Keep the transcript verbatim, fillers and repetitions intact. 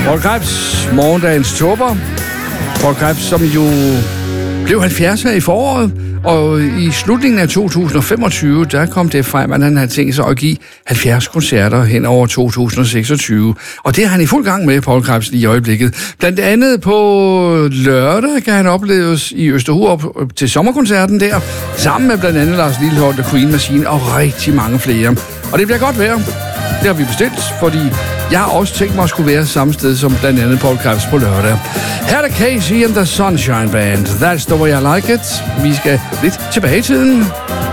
Paul Krebs, morgendagens tåber. Paul Krebs, som jo blev halvfjerds her i foråret, og i slutningen af to tusind og femogtyve, der kom det frem, at han havde tænkt sig at give halvfjerds koncerter hen over to tusind og seksogtyve. Og det er han i fuld gang med, Paul Krebs, lige i øjeblikket. Blandt andet på lørdag kan han opleves i Østerhurup til sommerkoncerten der, sammen med blandt andet Lars Lilholt og Queen Machine og rigtig mange flere. Og det bliver godt vejr. Det har vi bestilt, fordi jeg har også tænkt mig at skulle være samme sted som blandt andet Paul Krebs på lørdag. Her er Casey and the Sunshine Band. That's the way I like it. Vi skal lidt tilbage i tiden.